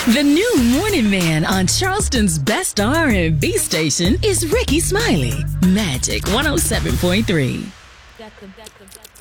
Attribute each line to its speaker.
Speaker 1: The new morning man on Charleston's best R&B station is Ricky Smiley. Magic 107.3.